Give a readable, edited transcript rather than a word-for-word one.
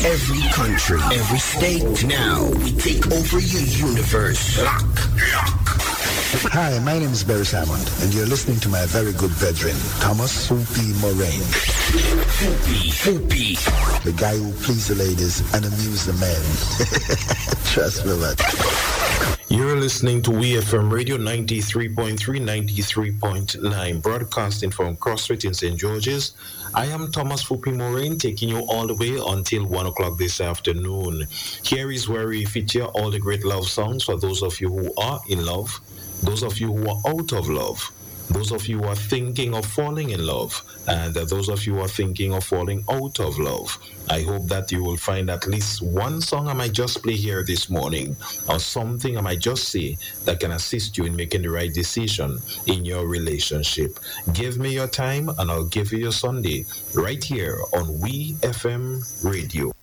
Every country, every state. Now we take over your universe. Lock. Hi, my name is Barry Salmond, and you're listening to my very good brethren, Thomas Fupi Moraine. Fupi. The guy who pleases the ladies and amuse the men. Trust me, man. You're listening to WeFM Radio 93.3, 93.9, broadcasting from CrossFit in St. George's. I am Thomas Fupi Moraine, taking you all the way until 1 o'clock this afternoon. Here is where we feature all the great love songs for those of you who are in love, those of you who are out of love, those of you who are thinking of falling in love, and those of you who are thinking of falling out of love. I hope that you will find at least one song I might just play here this morning, or something I might just say that can assist you in making the right decision in your relationship. Give me your time and I'll give you your Sunday right here on WeFM Radio.